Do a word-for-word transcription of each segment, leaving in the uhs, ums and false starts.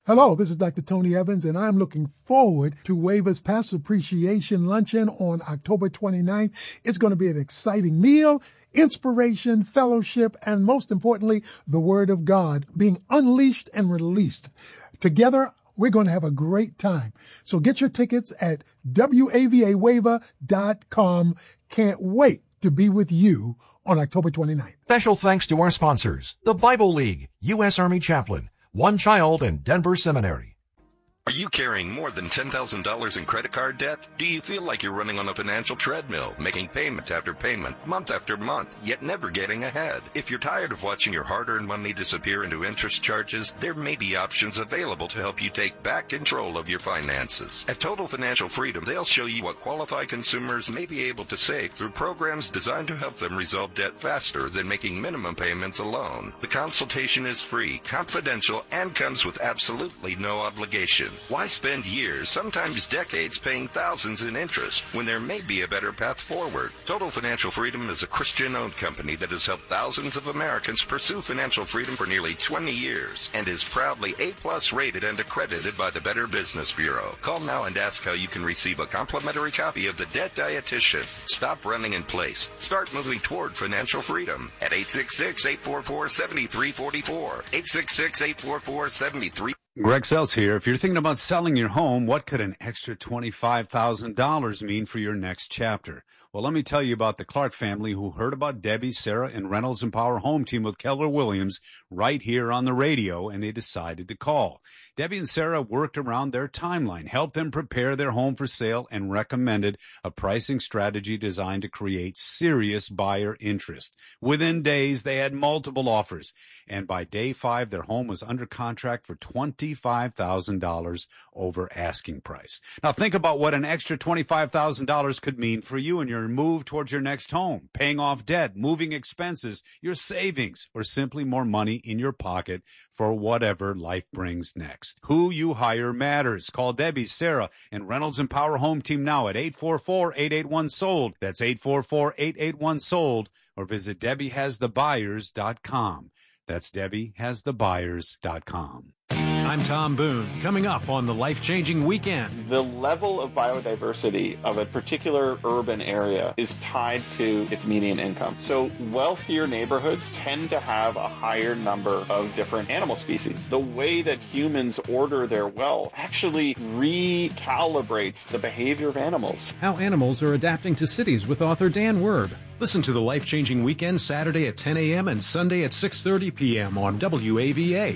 Hello, this is Doctor Tony Evans, and I'm looking forward to Waver's Pastor Appreciation Luncheon on October twenty-ninth. It's going to be an exciting meal, inspiration, fellowship, and most importantly, the Word of God being unleashed and released. Together, we're going to have a great time. So get your tickets at W A V A waiver dot com. Can't wait to be with you on October twenty-ninth. Special thanks to our sponsors, the Bible League, U S Army Chaplain, One Child, and Denver Seminary. Are you carrying more than ten thousand dollars in credit card debt? Do you feel like you're running on a financial treadmill, making payment after payment, month after month, yet never getting ahead? If you're tired of watching your hard-earned money disappear into interest charges, there may be options available to help you take back control of your finances. At Total Financial Freedom, they'll show you what qualified consumers may be able to save through programs designed to help them resolve debt faster than making minimum payments alone. The consultation is free, confidential, and comes with absolutely no obligation. Why spend years, sometimes decades, paying thousands in interest when there may be a better path forward? Total Financial Freedom is a Christian-owned company that has helped thousands of Americans pursue financial freedom for nearly twenty years and is proudly A-plus rated and accredited by the Better Business Bureau. Call now and ask how you can receive a complimentary copy of The Debt Dietitian. Stop running in place. Start moving toward financial freedom at eight six six, eight four four, seven three four four, eight six six, eight four four, seven three. Greg Sells here. If you're thinking about selling your home, what could an extra twenty-five thousand dollars mean for your next chapter? Well, let me tell you about the Clark family who heard about Debbie, Sarah, and Reynolds Empower Home Team with Keller Williams right here on the radio, and they decided to call. Debbie and Sarah worked around their timeline, helped them prepare their home for sale, and recommended a pricing strategy designed to create serious buyer interest. Within days, they had multiple offers, and by day five, their home was under contract for twenty-five thousand dollars over asking price. Now, think about what an extra twenty-five thousand dollars could mean for you and your move towards your next home, paying off debt, moving expenses, your savings, or simply more money in your pocket for whatever life brings next. Who you hire matters. Call Debbie, Sarah, and Reynolds Empower Home Team now at eight four four, eight eight one, sold. That's eight four four, eight eight one, sold. Or visit Debbie Has The Buyers dot com. That's Debbie Has The Buyers dot com. I'm Tom Boone. Coming up on the Life-Changing Weekend. The level of biodiversity of a particular urban area is tied to its median income. So wealthier neighborhoods tend to have a higher number of different animal species. The way that humans order their wealth actually recalibrates the behavior of animals. How animals are adapting to cities with author Dan Werb. Listen to the Life-Changing Weekend Saturday at ten a.m. and Sunday at six thirty p.m. on W A V A.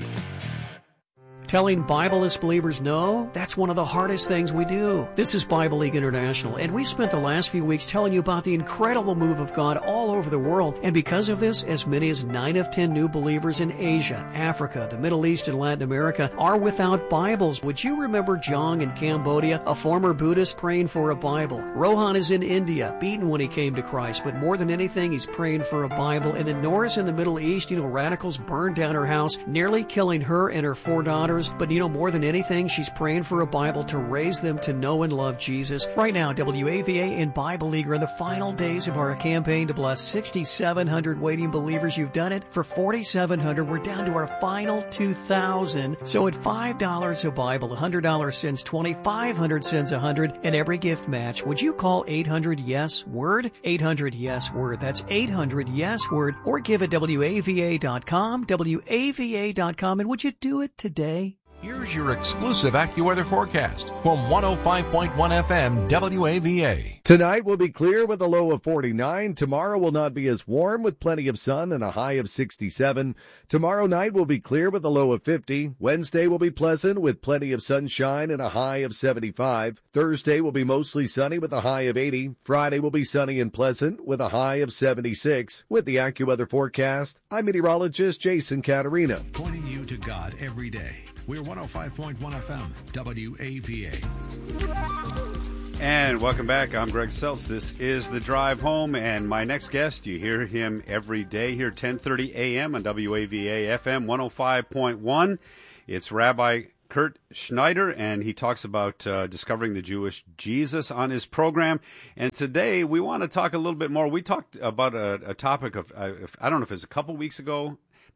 Telling Bibleless believers no, that's one of the hardest things we do. This is Bible League International, and we've spent the last few weeks telling you about the incredible move of God all over the world. And because of this, as many as nine of ten new believers in Asia, Africa, the Middle East, and Latin America are without Bibles. Would you remember Jong in Cambodia, a former Buddhist praying for a Bible? Rohan is in India, beaten when he came to Christ, but more than anything, he's praying for a Bible. And then Norris in the Middle East, you know, radicals burned down her house, nearly killing her and her four daughters. But you know, more than anything, she's praying for a Bible to raise them to know and love Jesus. Right now, W A V A and Bible League are in the final days of our campaign to bless six thousand seven hundred waiting believers. You've done it for four thousand seven hundred. We're down to our final two thousand. So at five dollars a Bible, one hundred dollars sends twenty, five hundred dollars sends one hundred, and every gift match. Would you call eight hundred yes word? eight hundred yes word. That's eight hundred yes word. Or give at W A V A dot com, W A V A dot com. And would you do it today? Here's your exclusive AccuWeather forecast from one oh five point one F M W A V A. Tonight will be clear with a low of forty-nine. Tomorrow will not be as warm with plenty of sun and a high of sixty-seven. Tomorrow night will be clear with a low of fifty. Wednesday will be pleasant with plenty of sunshine and a high of seventy-five. Thursday will be mostly sunny with a high of eighty. Friday will be sunny and pleasant with a high of seventy-six. With the AccuWeather forecast, I'm meteorologist Jason Caterina. Pointing you to God every day. We're one oh five point one F M, W A V A. And welcome back. I'm Greg Seltz. This is The Drive Home, and my next guest, you hear him every day here, ten thirty a.m. on W A V A F M one oh five point one. It's Rabbi Kurt Schneider, and he talks about uh, discovering the Jewish Jesus on his program. And today we want to talk a little bit more. We talked about a, a topic of, uh, if, I don't know if it was a couple weeks ago,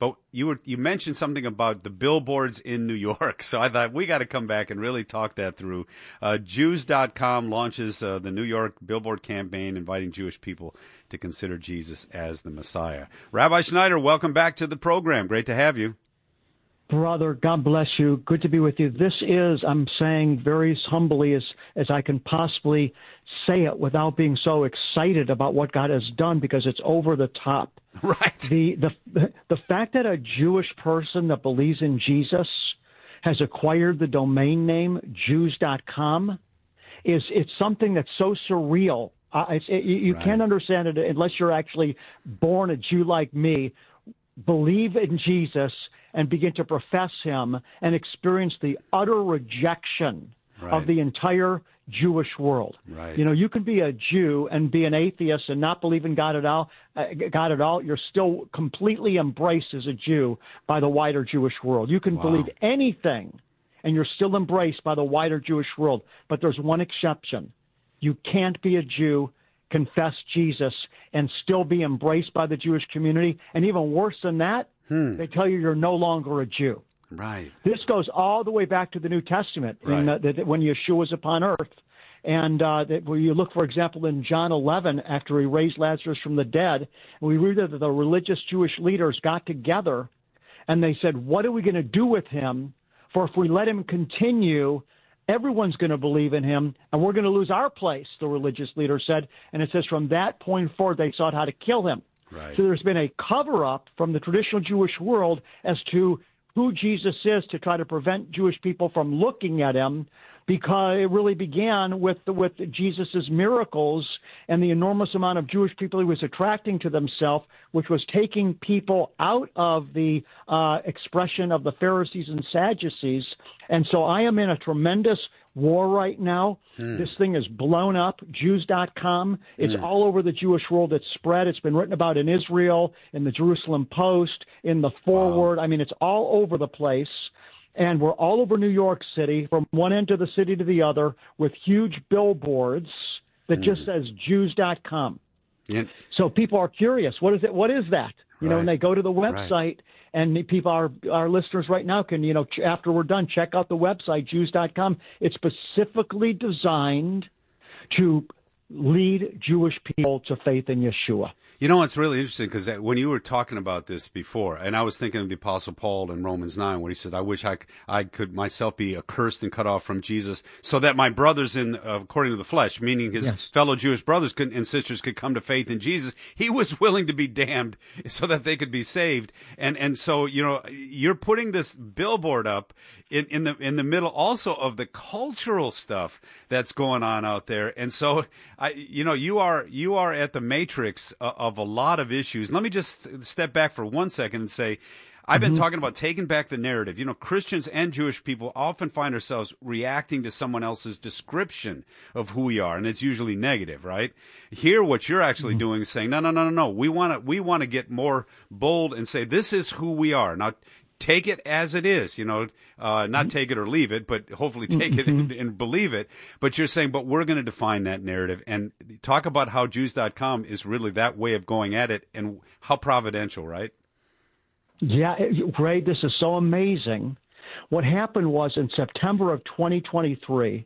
But you were you mentioned something about the billboards in New York, so I thought we got to come back and really talk that through. Uh, Jews dot com launches uh, the New York billboard campaign inviting Jewish people to consider Jesus as the Messiah. Rabbi Schneider, welcome back to the program. Great to have you. Brother, God bless you. Good to be with you. This is, I'm saying very humbly as, as I can possibly say it without being so excited about what God has done, because it's over the top. Right. The, the, the fact that a Jewish person that believes in Jesus has acquired the domain name Jews dot com is, it's something that's so surreal. Uh, it's, it, you right. can't understand it unless you're actually born a Jew like me, believe in Jesus, and begin to profess him and experience the utter rejection right. of the entire Jewish world. Right. You know, you can be a Jew and be an atheist and not believe in God at all. Uh, God at all. You're still completely embraced as a Jew by the wider Jewish world. You can wow. believe anything, and you're still embraced by the wider Jewish world. But there's one exception. You can't be a Jew, confess Jesus, and still be embraced by the Jewish community. And even worse than that, Hmm. they tell you you're no longer a Jew. Right. This goes all the way back to the New Testament, right. in, uh, the, the, when Yeshua was upon earth. And uh, that, where you look, for example, in John eleven, after he raised Lazarus from the dead, we read that the religious Jewish leaders got together and they said, what are we going to do with him? For if we let him continue, everyone's going to believe in him, and we're going to lose our place, the religious leaders said. And it says from that point forward, they sought how to kill him. Right. So there's been a cover-up from the traditional Jewish world as to who Jesus is to try to prevent Jewish people from looking at him, because it really began with with Jesus' miracles and the enormous amount of Jewish people he was attracting to themselves, which was taking people out of the uh, expression of the Pharisees and Sadducees. And so I am in a tremendous war right now. Hmm. This thing is blown up, Jews dot com. It's hmm. all over the Jewish world. It's spread. It's been written about in Israel, in the Jerusalem Post, in the Forward. Wow. I mean, it's all over the place. And we're all over New York City, from one end of the city to the other, with huge billboards that hmm. just says Jews dot com. Yeah. So people are curious. What is it? What is that? You right. know, and they go to the website, right. and people, our our listeners right now can, you know, after we're done, check out the website, Jews dot com. It's specifically designed to lead Jewish people to faith in Yeshua. You know, it's really interesting, because when you were talking about this before, and I was thinking of the Apostle Paul in Romans nine, where he said, I wish I, I could myself be accursed and cut off from Jesus, so that my brothers in, uh, according to the flesh, meaning his yes. fellow Jewish brothers could, and sisters could come to faith in Jesus. He was willing to be damned so that they could be saved. And, and so, you know, you're putting this billboard up in, in the, in the middle also of the cultural stuff that's going on out there. And so, I, you know, you are, you are at the matrix of of a lot of issues. Let me just step back for one second and say, I've been mm-hmm. talking about taking back the narrative. You know, Christians and Jewish people often find ourselves reacting to someone else's description of who we are, and it's usually negative, right? Here, what you're actually mm-hmm. doing is saying, no, no, no, no, no. We want to, we want to get more bold and say, this is who we are. Now, take it as it is, you know, uh, not mm-hmm. take it or leave it, but hopefully take it and, and believe it. But you're saying, but we're going to define that narrative and talk about how Jews dot com is really that way of going at it, and how providential, right? Yeah, Ray, this is so amazing. What happened was in September of twenty twenty-three,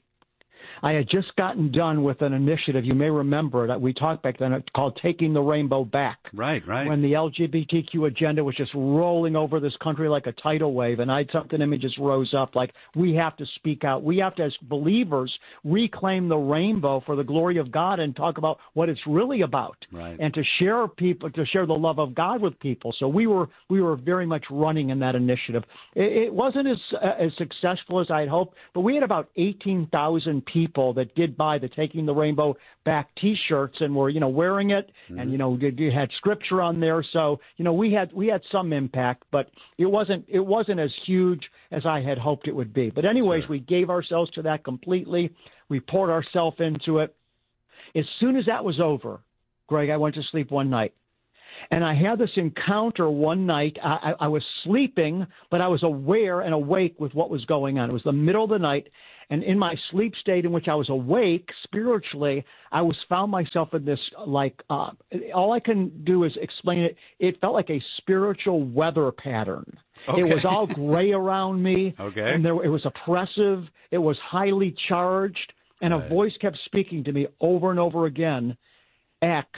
I had just gotten done with an initiative. You may remember that we talked back then, called Taking the Rainbow Back. Right, right. When the L G B T Q agenda was just rolling over this country like a tidal wave, and I had something in me just rose up like, we have to speak out. We have to, as believers, reclaim the rainbow for the glory of God and talk about what it's really about, right. and to share people, to share the love of God with people. So we were we were very much running in that initiative. It, it wasn't as uh, as successful as I had hoped, but we had about eighteen thousand people. People that did buy the Taking the Rainbow Back T-shirts and were, you know, wearing it, mm-hmm. and you know, you had scripture on there, so you know, we had we had some impact, but it wasn't it wasn't as huge as I had hoped it would be. But anyways, sure. we gave ourselves to that completely. We poured ourselves into it. As soon as that was over, Greg, I went to sleep one night, And I had this encounter one night. I, I, I was sleeping, but I was aware and awake with what was going on. It was the middle of the night, and in my sleep state in which I was awake spiritually, I was found myself in this, like, uh, all I can do is explain it. It felt like a spiritual weather pattern. Okay. It was all gray around me, okay. and there, it was oppressive. It was highly charged, and right. a voice kept speaking to me over and over again, Acts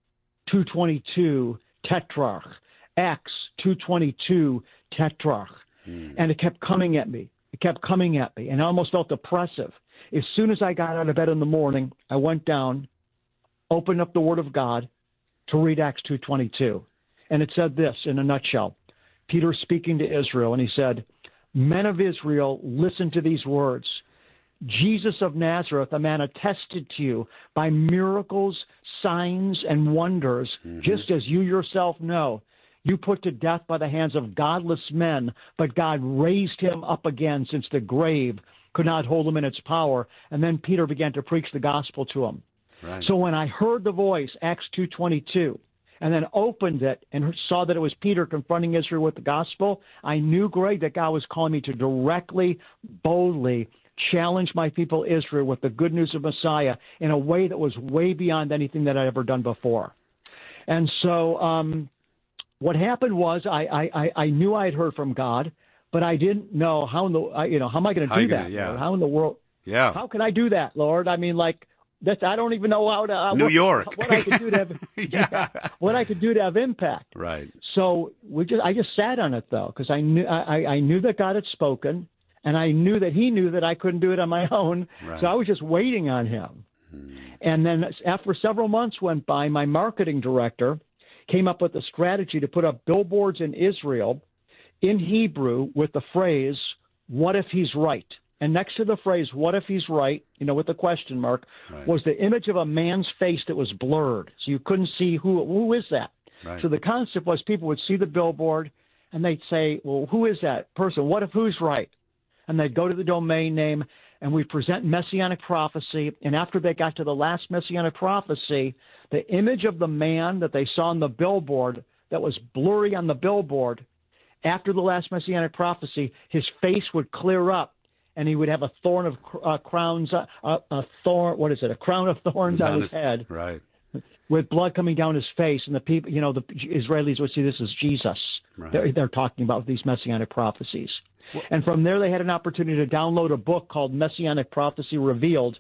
two twenty-two, Tetrarch, Acts two twenty-two, Tetrarch. Hmm. And it kept coming at me. It kept coming at me, and I almost felt oppressive. As soon as I got out of bed in the morning, I went down, opened up the Word of God to read Acts two twenty-two. And it said this in a nutshell. Peter speaking to Israel, and he said, "Men of Israel, listen to these words. Jesus of Nazareth, a man attested to you by miracles, signs, and wonders, mm-hmm. just as you yourself know. You put to death by the hands of godless men, but God raised him up again, since the grave could not hold him in its power." And then Peter began to preach the gospel to him. Right. So when I heard the voice, Acts two twenty-two, and then opened it and saw that it was Peter confronting Israel with the gospel, I knew, Greg, that God was calling me to directly, boldly challenge my people Israel with the good news of Messiah in a way that was way beyond anything that I'd ever done before. And so um, what happened was I, I, I knew I had heard from God, but I didn't know how in the, you know, how am I going to do that? Gonna, yeah. How in the world? Yeah. How can I do that, Lord? I mean, like, that's, I don't even know how to, uh, New what, York. what I could do to have, yeah. yeah, what I could do to have impact. Right. So we just, I just sat on it though, because I knew, I, I knew that God had spoken. And I knew that he knew that I couldn't do it on my own. Right. So I was just waiting on him. Hmm. And then after several months went by, my marketing director came up with a strategy to put up billboards in Israel in Hebrew with the phrase, "What if he's right?" And next to the phrase, "What if he's right?" you know, with the question mark, right. was the image of a man's face that was blurred. So you couldn't see who, who is that? Right. So the concept was people would see the billboard and they'd say, well, who is that person? What if who's right? And they'd go to the domain name, and we present messianic prophecy. And after they got to the last messianic prophecy, the image of the man that they saw on the billboard that was blurry on the billboard, after the last messianic prophecy, his face would clear up, and he would have a thorn of uh, crowns, uh, a, a thorn, what is it, a crown of thorns on his head. Right. With blood coming down his face, and the people, you know, the Israelis would see this as Jesus. Right. They're, they're talking about these messianic prophecies. And from there, they had an opportunity to download a book called Messianic Prophecy Revealed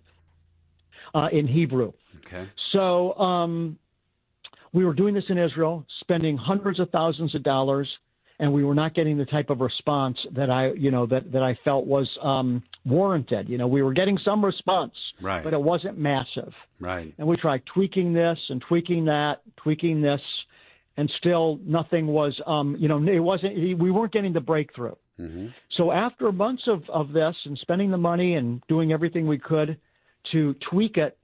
uh, in Hebrew. Okay. So um, we were doing this in Israel, spending hundreds of thousands of dollars, and we were not getting the type of response that I, you know, that, that I felt was um, warranted. You know, we were getting some response, right. but it wasn't massive. Right. And we tried tweaking this and tweaking that, tweaking this, and still nothing was, um, you know, it wasn't. We weren't getting the breakthrough. Mm-hmm. So after months of, of this and spending the money and doing everything we could to tweak it,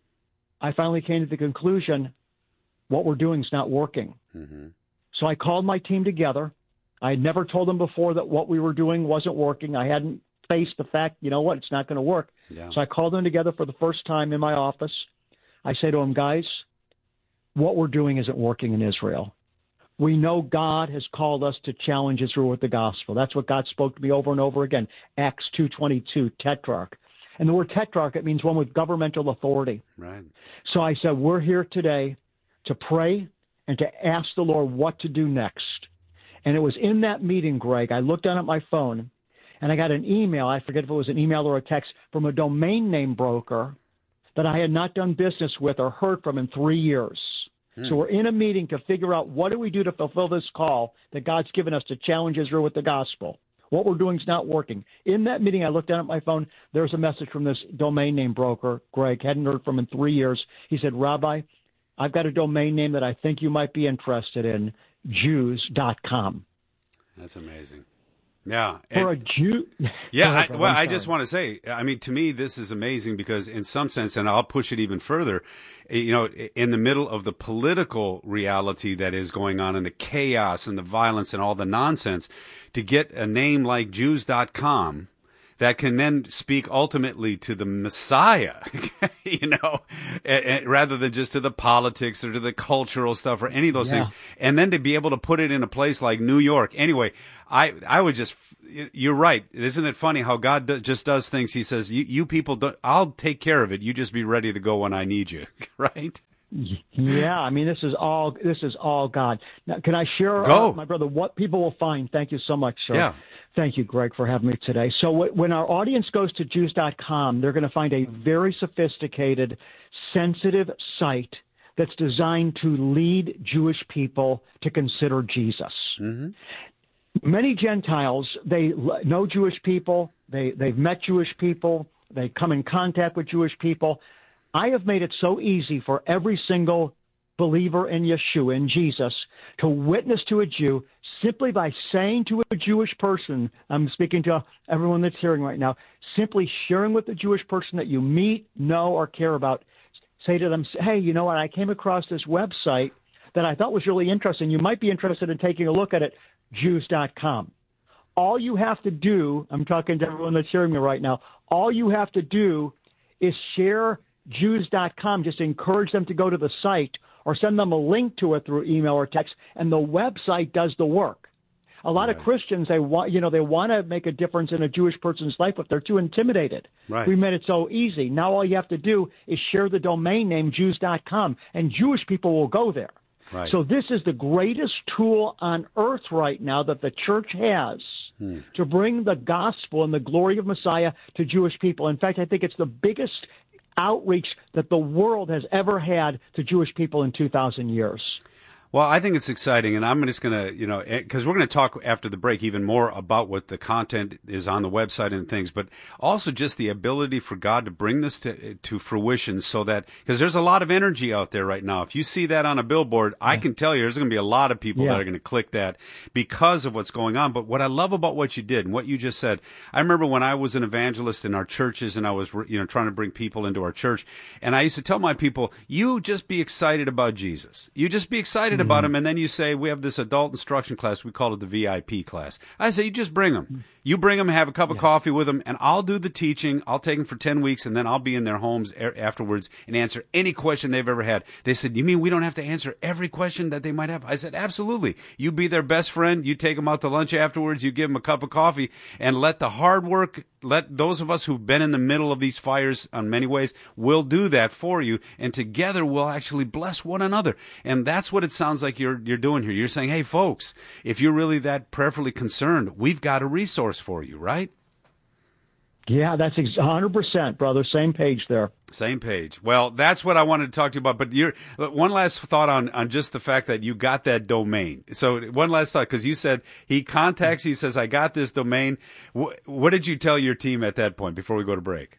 I finally came to the conclusion what we're doing is not working. Mm-hmm. So I called my team together. I had never told them before that what we were doing wasn't working. I hadn't faced the fact, you know what, it's not going to work. Yeah. So I called them together for the first time in my office. I say to them, guys, what we're doing isn't working in Israel. We know God has called us to challenge Israel with the gospel. That's what God spoke to me over and over again. Acts two twenty-two, Tetrarch. And the word Tetrarch, it means one with governmental authority. Right. So I said, we're here today to pray and to ask the Lord what to do next. And it was in that meeting, Greg, I looked down at my phone, and I got an email, I forget if it was an email or a text, from a domain name broker that I had not done business with or heard from in three years. Hmm. So we're in a meeting to figure out what do we do to fulfill this call that God's given us to challenge Israel with the gospel. What we're doing is not working. In that meeting, I looked down at my phone. There's a message from this domain name broker, Greg, hadn't heard from in three years. He said, Rabbi, I've got a domain name that I think you might be interested in, Jews dot com. That's amazing. Yeah. For and, a Jew. Yeah. I, well, I just want to say, I mean, to me, this is amazing because in some sense, and I'll push it even further, you know, in the middle of the political reality that is going on and the chaos and the violence and all the nonsense, to get a name like Jews dot com that can then speak ultimately to the Messiah, you know, and, and rather than just to the politics or to the cultural stuff or any of those yeah. things. And then to be able to put it in a place like New York. Anyway, I I would just, you're right. Isn't it funny how God do, just does things? He says, you, you people, don't, I'll take care of it. You just be ready to go when I need you, right? Yeah, I mean, this is all this is all God. Now, can I share, Go. Uh, my brother, what people will find? Thank you so much, sir. Yeah. Thank you, Greg, for having me today. So w- when our audience goes to Jews dot com, they're going to find a very sophisticated, sensitive site that's designed to lead Jewish people to consider Jesus. Mm-hmm. Many Gentiles, they know Jewish people, they, they've met Jewish people, they come in contact with Jewish people. I have made it so easy for every single believer in Yeshua, in Jesus, to witness to a Jew simply by saying to a Jewish person, I'm speaking to everyone that's hearing right now, simply sharing with the Jewish person that you meet, know, or care about, say to them, hey, you know what, I came across this website that I thought was really interesting. You might be interested in taking a look at it, Jews dot com. All you have to do, I'm talking to everyone that's hearing me right now, all you have to do is share Jews dot com, just encourage them to go to the site or send them a link to it through email or text, and the website does the work. A lot right. of Christians, they want, you know, they want to make a difference in a Jewish person's life, but they're too intimidated. Right. We made it so easy. Now all you have to do is share the domain name Jews dot com, and Jewish people will go there. Right. So this is the greatest tool on earth right now that the church has hmm. to bring the gospel and the glory of Messiah to Jewish people. In fact, I think it's the biggest outreach that the world has ever had to Jewish people in two thousand years. Well, I think it's exciting, and I'm just going to, you know, because we're going to talk after the break even more about what the content is on the website and things, but also just the ability for God to bring this to to fruition so that, because there's a lot of energy out there right now. If you see that on a billboard, yeah. I can tell you there's going to be a lot of people yeah. that are going to click that because of what's going on. But what I love about what you did and what you just said, I remember when I was an evangelist in our churches and I was, you know, trying to bring people into our church, and I used to tell my people, you just be excited about Jesus. You just be excited about him, and then you say, we have this adult instruction class, we call it the V I P class. I say, you just bring them. You bring them, have a cup of yeah. coffee with them, and I'll do the teaching. I'll take them for ten weeks, and then I'll be in their homes afterwards and answer any question they've ever had. They said, you mean we don't have to answer every question that they might have? I said, absolutely. You be their best friend. You take them out to lunch afterwards. You give them a cup of coffee, and let the hard work, let those of us who've been in the middle of these fires in many ways, will do that for you, and together we'll actually bless one another. And that's what it sounds like you're you're doing here. You're saying, hey, folks, if you're really that prayerfully concerned, we've got a resource for you, right? Yeah, that's one hundred percent, brother. Same page there. Same page. Well, that's what I wanted to talk to you about. But you're, one last thought on, on just the fact that you got that domain. So one last thought, because you said he contacts you, he says, I got this domain. What, what did you tell your team at that point before we go to break?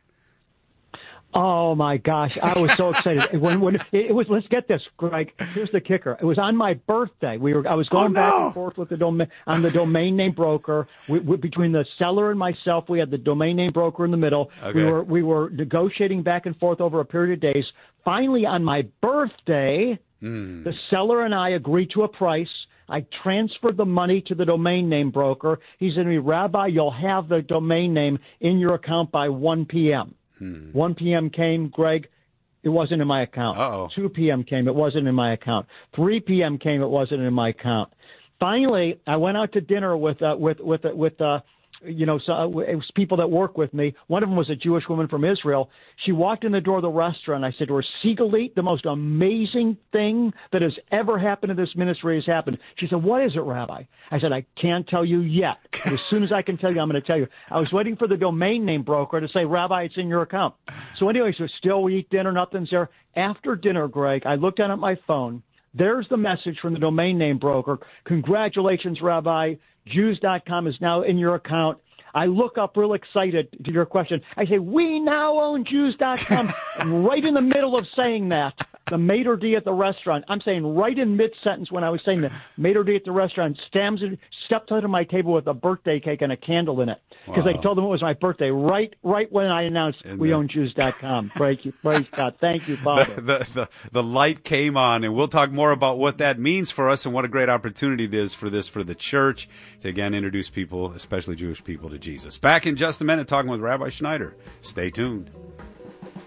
Oh my gosh, I was so excited when when it was. Let's get this, Greg. Here's the kicker. It was on my birthday. We were. I was going oh, no. back and forth with the domain on the domain name broker. We, we, between the seller and myself, we had the domain name broker in the middle. Okay. We were we were negotiating back and forth over a period of days. Finally, on my birthday, mm. the seller and I agreed to a price. I transferred the money to the domain name broker. He said to me, Rabbi, you'll have the domain name in your account by one p.m. one p.m. came, Greg, it wasn't in my account. Uh-oh. two p.m. came, it wasn't in my account. three p.m. came, it wasn't in my account. Finally, I went out to dinner with uh, with with with uh, you know, so uh, it was people that work with me. One of them was a Jewish woman from Israel. She walked in the door of the restaurant. I said to her, Siegelit, the most amazing thing that has ever happened in this ministry has happened. She said, what is it, Rabbi? I said, I can't tell you yet. As soon as I can tell you, I'm going to tell you. I was waiting for the domain name broker to say, Rabbi, it's in your account. So anyway, so still we eat dinner, nothing's there. After dinner, Greg, I looked down at my phone. There's the message from the domain name broker. Congratulations, Rabbi. Jews dot com is now in your account. I look up real excited to your question. I say, we now own Jews dot com. Right in the middle of saying that, the maitre d' at the restaurant, I'm saying right in mid-sentence when I was saying the maitre d' at the restaurant stands, stepped out of my table with a birthday cake and a candle in it because wow. I told them it was my birthday right right when I announced and we the, own Jews dot com. Praise, praise God. Thank you, Father. The, the, the, the light came on, and we'll talk more about what that means for us and what a great opportunity it is for this, for the church, to again introduce people, especially Jewish people, to Jesus. Back in just a minute talking with Rabbi Schneider. Stay tuned.